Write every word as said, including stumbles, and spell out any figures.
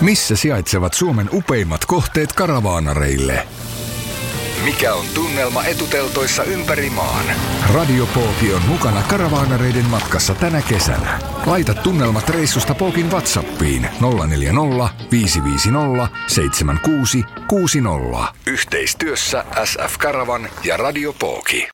Missä sijaitsevat Suomen upeimmat kohteet karavaanareille? Mikä on tunnelma etuteltoissa ympäri maan? Radio Pooki on mukana karavaanareiden matkassa tänä kesänä. Laita tunnelmat reissusta Pookin WhatsAppiin nolla neljä nolla, viisi viisi nolla, seitsemän kuusi kuusi nolla. Yhteistyössä S F Karavan ja Radio Pooki.